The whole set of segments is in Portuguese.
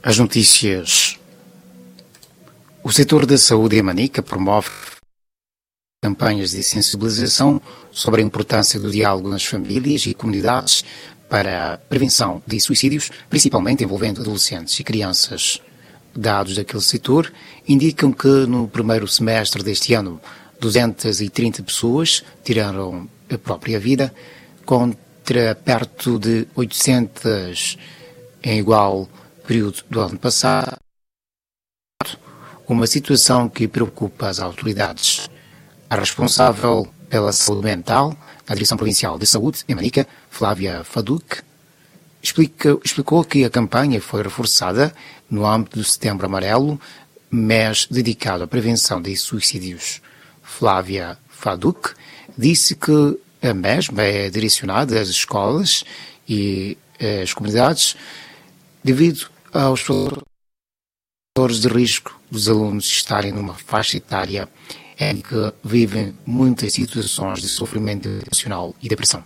As notícias. O setor da saúde em Manica promove campanhas de sensibilização sobre a importância do diálogo nas famílias e comunidades para a prevenção de suicídios, principalmente envolvendo adolescentes e crianças. Dados daquele setor indicam que no primeiro semestre deste ano 230 pessoas tiraram a própria vida, contra perto de 800 em igual período do ano passado, uma situação que preocupa as autoridades. A responsável pela saúde mental na Direção Provincial de Saúde, em Manica, Flávia Faduc, explicou que a campanha foi reforçada no âmbito do Setembro Amarelo, mês dedicado à prevenção de suicídios. Flávia Faduc disse que a mesma é direcionada às escolas e às comunidades devido aos fatores de risco dos alunos estarem numa faixa etária em que vivem muitas situações de sofrimento emocional e depressão.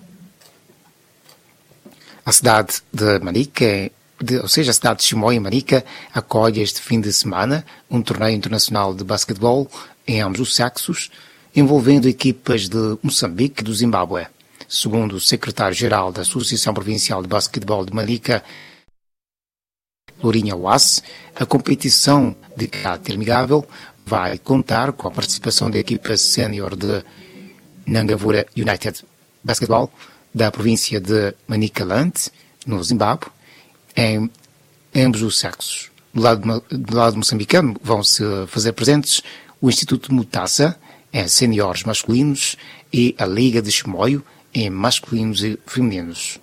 A cidade de Manica, a cidade de Chimoio, em Manica, acolhe este fim de semana um torneio internacional de basquetebol em ambos os sexos, envolvendo equipas de Moçambique e do Zimbábue. Segundo o secretário-geral da Associação Provincial de Basquetebol de Manica, Lourinha Wass, a competição de caráter amigável vai contar com a participação da equipa sénior de Nangavura United Basketball da província de Manicaland, no Zimbábue, em ambos os sexos. Do lado moçambicano vão-se fazer presentes o Instituto Mutassa, em séniores masculinos, e a Liga de Chimoio, em masculinos e femininos.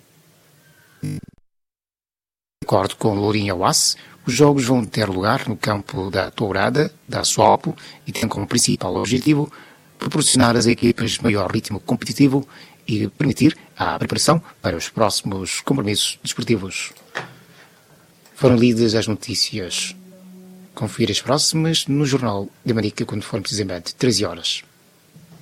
De acordo com Lourinha Wass, os jogos vão ter lugar no campo da Tourada, da Sualpo, e têm como principal objetivo proporcionar às equipas maior ritmo competitivo e permitir a preparação para os próximos compromissos desportivos. Foram lidas as notícias. Confira as próximas no Jornal de Manica, quando for precisamente 13 horas.